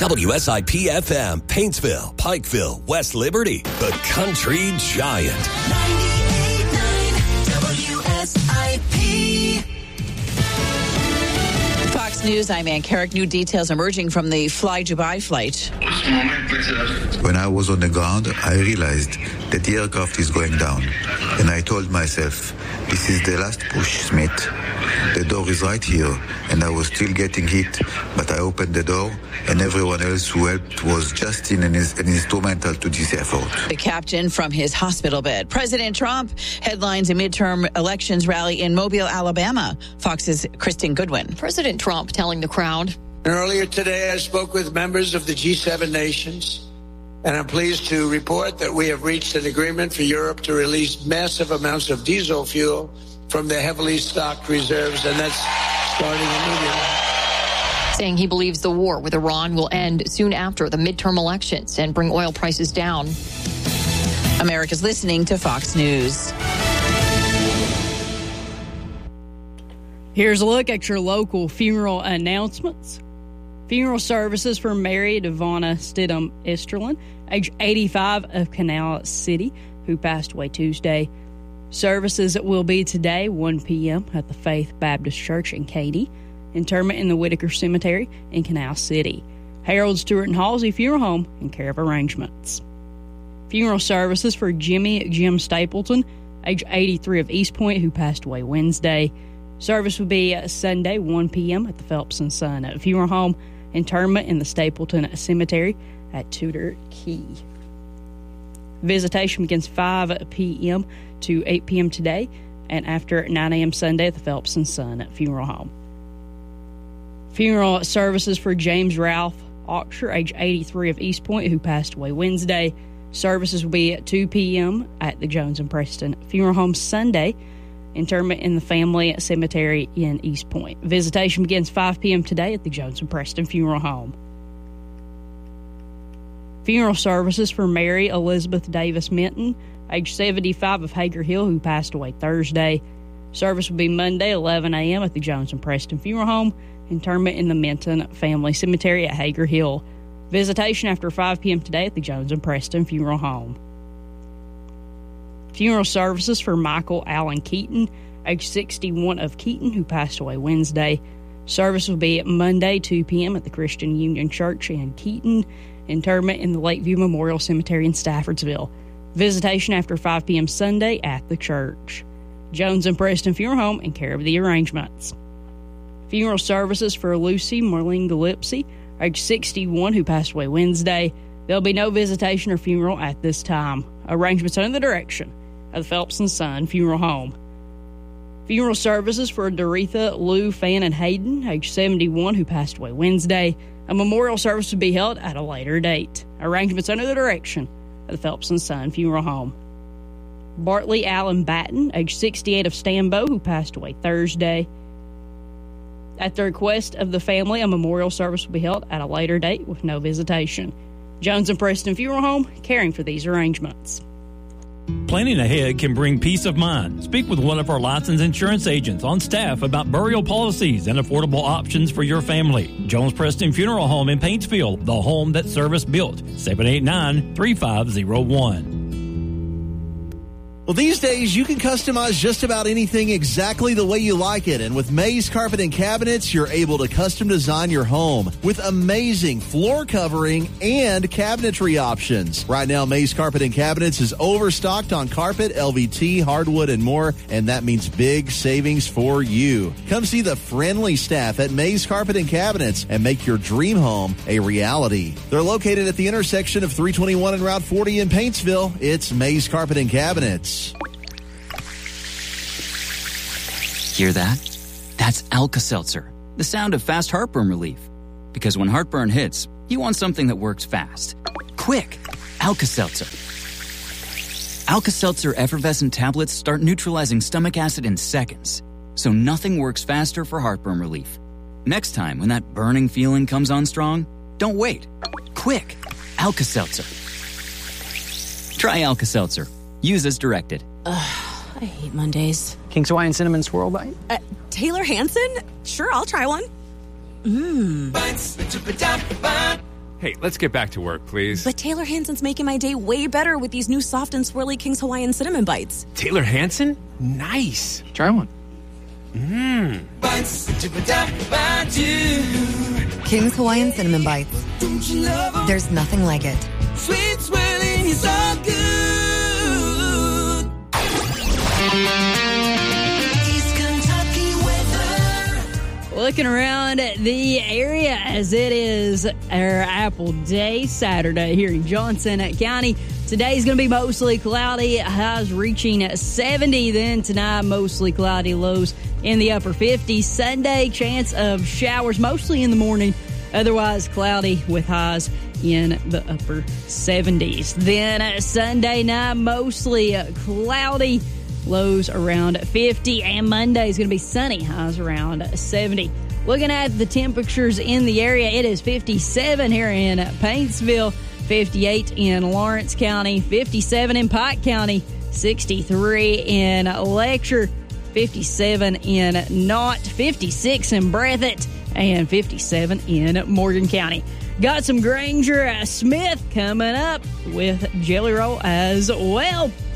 WSIP-FM, Paintsville, Pikeville, West Liberty, the country giant. 98.9 WSIP. Fox News, I'm Ann Carrick. New details emerging from the Fly Dubai flight. When I was on the ground, I realized that the aircraft is going down. And I told myself, this is the last push, Smith. The door is right here, and I was still getting hit, but I opened the door, and everyone else who helped was just an instrumental to this effort. The captain from his hospital bed. President Trump headlines a midterm elections rally in Mobile, Alabama. Fox's Kristen Goodwin. President Trump telling the crowd. Earlier today, I spoke with members of the G7 nations, and I'm pleased to report that we have reached an agreement for Europe to release massive amounts of diesel fuel from their heavily stocked reserves, and that's starting immediately. Saying he believes the war with Iran will end soon after the midterm elections and bring oil prices down. America's listening to Fox News. Here's a look at your local funeral announcements. Funeral services for Mary Devonna Stidham Esterlin, age 85 of Canal City, who passed away Tuesday. Services will be today, 1 p.m. at the Faith Baptist Church in Katy. Interment in the Whitaker Cemetery in Canal City. Harold Stewart and Halsey Funeral Home in care of arrangements. Funeral services for Jim Stapleton, age 83 of East Point, who passed away Wednesday. Service will be Sunday, 1 p.m. at the Phelps & Son Funeral Home. Interment in the Stapleton Cemetery at Tudor Key. Visitation begins 5 p.m. to 8 p.m. today and after 9 a.m. Sunday at the Phelps & Son Funeral Home. Funeral services for James Ralph Aucher, age 83 of East Point, who passed away Wednesday. Services will be at 2 p.m. at the Jones and Preston Funeral Home Sunday. Interment in the Family Cemetery in East Point. Visitation begins 5 p.m. today at the Jones and Preston Funeral Home. Funeral services for Mary Elizabeth Davis Minton, age 75 of Hager Hill, who passed away Thursday. Service will be Monday, 11 a.m. at the Jones and Preston Funeral Home. Interment in the Minton Family Cemetery at Hager Hill. Visitation after 5 p.m. today at the Jones and Preston Funeral Home. Funeral services for Michael Allen Keaton, age 61 of Keaton, who passed away Wednesday. Service will be Monday, 2 p.m. at the Christian Union Church in Keaton. Interment in the Lakeview Memorial Cemetery in Staffordsville. Visitation after 5 p.m. Sunday at the church. Jones and Preston Funeral Home in care of the arrangements. Funeral services for Lucy Marlene Gillespie, age 61, who passed away Wednesday. There'll be no visitation or funeral at this time. Arrangements under the direction of the Phelps & Son Funeral Home. Funeral services for Doretha Lou Fannin Hayden, age 71, who passed away Wednesday. A memorial service will be held at a later date. Arrangements under the direction of the Phelps & Son Funeral Home. Bartley Allen Batten, age 68 of Stambo, who passed away Thursday. At the request of the family, a memorial service will be held at a later date with no visitation. Jones and Preston Funeral Home, caring for these arrangements. Planning ahead can bring peace of mind. Speak with one of our licensed insurance agents on staff about burial policies and affordable options for your family. Jones Preston Funeral Home in Paintsville, the home that service built. 789-3501. Well, these days, you can customize just about anything exactly the way you like it. And with Mays Carpet and Cabinets, you're able to custom design your home with amazing floor covering and cabinetry options. Right now, Mays Carpet and Cabinets is overstocked on carpet, LVT, hardwood, and more. And that means big savings for you. Come see the friendly staff at Mays Carpet and Cabinets and make your dream home a reality. They're located at the intersection of 321 and Route 40 in Paintsville. It's Mays Carpet and Cabinets. Hear that? That's Alka-Seltzer, the sound of fast heartburn relief. Because when heartburn hits, you want something that works fast. Quick! Alka-Seltzer. Alka-Seltzer effervescent tablets start neutralizing stomach acid in seconds, so nothing works faster for heartburn relief. Next time when that burning feeling comes on strong, don't wait. Quick! Alka-Seltzer. Try Alka-Seltzer. Use as directed. I hate Mondays. King's Hawaiian Cinnamon Swirl Bite? Taylor Hanson? Sure, I'll try one. Hey, let's get back to work, please. But Taylor Hansen's making my day way better with these new soft and swirly King's Hawaiian Cinnamon Bites. Taylor Hansen? Nice. Try one. King's Hawaiian Cinnamon Bites. There's nothing like it. Sweet swirling is all good. East Kentucky weather. Looking around the area as it is our Apple Day, Saturday here in Johnson County. Today's going to be mostly cloudy, highs reaching 70. Then tonight, mostly cloudy, lows in the upper 50s. Sunday, chance of showers mostly in the morning, otherwise cloudy with highs in the upper 70s. Then Sunday night, mostly cloudy, lows around 50. And Monday is going to be sunny, highs around 70. Looking at the temperatures in the area, it is 57 here in Paintsville, 58 in Lawrence County, 57 in Pike County, 63 in Lecture, 57 in Knott, 56 in Breathitt, and 57 in Morgan County. Got some Granger Smith coming up with Jelly Roll as well.